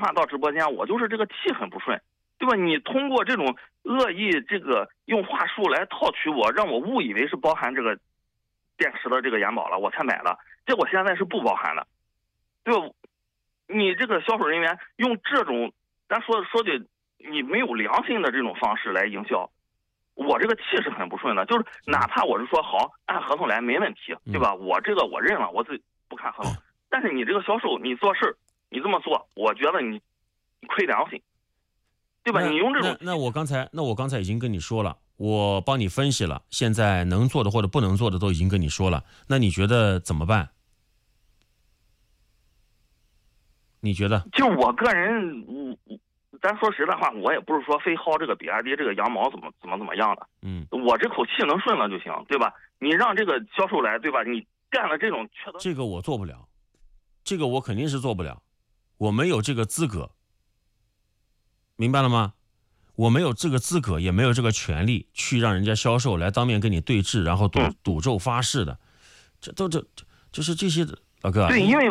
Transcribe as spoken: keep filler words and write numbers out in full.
话到直播间，我就是这个气很不顺，对吧？你通过这种恶意这个用话术来套取我，让我误以为是包含这个电池的这个延保了，我才买的，结果现在是不包含的，对吧？你这个销售人员用这种咱说说句你没有良心的这种方式来营销，我这个气是很不顺的。就是哪怕我是说好按合同来没问题，对吧？我这个我认了，我自己不看合同，但是你这个销售你做事你这么做，我觉得你亏良心，对吧？你用这种那那我刚才那我刚才已经跟你说了，我帮你分析了，现在能做的或者不能做的都已经跟你说了，那你觉得怎么办？你觉得？ 就我个人，我咱说实在话，我也不是说非薅这个比亚迪这个羊毛怎么怎么怎么样的， 嗯， 我这口气能顺了就行，对吧？你让这个销售来，对吧？你干了这种缺德， 这个我做不了，这个我肯定是做不了，我没有这个资格，明白了吗？我没有这个资格，也没有这个权利去让人家销售来当面跟你对峙，然后赌赌咒发誓的，这都这这就是这些老哥。 对，因为